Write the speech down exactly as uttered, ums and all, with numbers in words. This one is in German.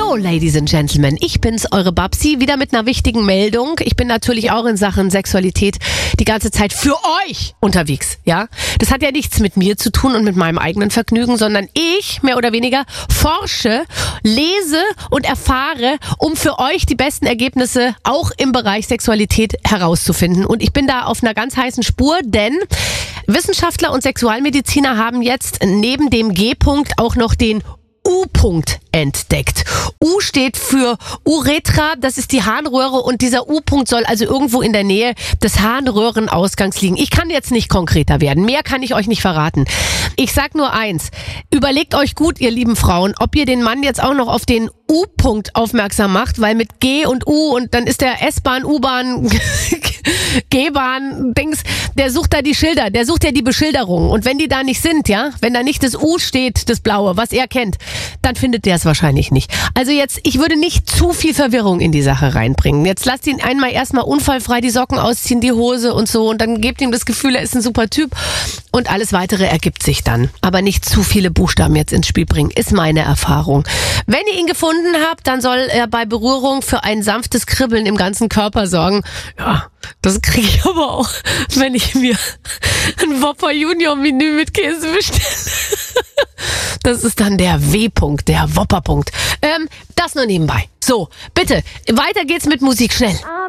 So, Ladies and Gentlemen, ich bin's, eure Babsi, wieder mit einer wichtigen Meldung. Ich bin natürlich auch in Sachen Sexualität die ganze Zeit für euch unterwegs, ja? Das hat ja nichts mit mir zu tun und mit meinem eigenen Vergnügen, sondern ich, mehr oder weniger, forsche, lese und erfahre, um für euch die besten Ergebnisse auch im Bereich Sexualität herauszufinden. Und ich bin da auf einer ganz heißen Spur, denn Wissenschaftler und Sexualmediziner haben jetzt neben dem G-Punkt auch noch den U-Punkt entdeckt. U steht für Uretra, das ist die Harnröhre und dieser U-Punkt soll also irgendwo in der Nähe des Harnröhrenausgangs liegen. Ich kann jetzt nicht konkreter werden, mehr kann ich euch nicht verraten. Ich sag nur eins, überlegt euch gut, ihr lieben Frauen, ob ihr den Mann jetzt auch noch auf den U-Punkt aufmerksam macht, weil mit G und U und dann ist der S-Bahn, U-Bahn, G-Bahn, Dings, der sucht da die Schilder, der sucht ja die Beschilderung und wenn die da nicht sind, ja, wenn da nicht das U steht, das Blaue, was er kennt, dann findet der es wahrscheinlich nicht. Also jetzt, ich würde nicht zu viel Verwirrung in die Sache reinbringen. Jetzt lasst ihn einmal erstmal unfallfrei die Socken ausziehen, die Hose und so und dann gebt ihm das Gefühl, er ist ein super Typ und alles weitere ergibt sich dann. Aber nicht zu viele Buchstaben jetzt ins Spiel bringen, ist meine Erfahrung. Wenn ihr ihn gefunden habt, dann soll er bei Berührung für ein sanftes Kribbeln im ganzen Körper sorgen. Ja, das kriege ich aber auch, wenn ich mir ein Whopper Junior Menü mit Käse bestelle. Das ist dann der W-Punkt, der Whopper-Punkt. Ähm, das nur nebenbei. So, bitte, weiter geht's mit Musik, schnell.